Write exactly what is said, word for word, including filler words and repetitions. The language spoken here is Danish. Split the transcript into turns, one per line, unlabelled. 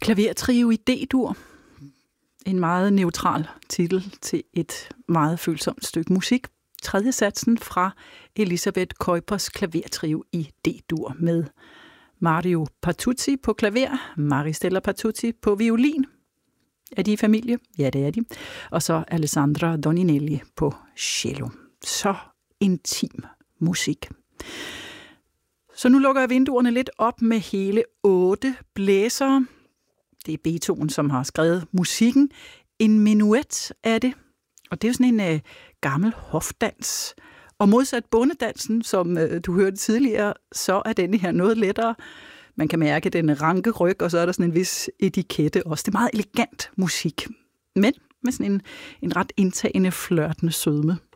Klavertrio i D-dur. En meget neutral titel til et meget følsomt stykke musik. Tredje satsen fra Elisabeth Kuipers klavertrio i D-dur med Mario Patuzzi på klaver, Maristella Patuzzi på violin. Er de i familie? Ja, det er de. Og så Alessandra Doninelli på cello. Så intim musik. Så nu lukker jeg vinduerne lidt op med hele otte blæsere. Det er Beethoven, som har skrevet musikken. En menuet er det. Og det er jo sådan en øh, gammel hofdans. Og modsat bondedansen, som øh, du hørte tidligere, så er denne her noget lettere. Man kan mærke den ranke ryg, og så er der sådan en vis etikette også. Det er meget elegant musik, men med sådan en, en ret indtagende, flirtende sødme.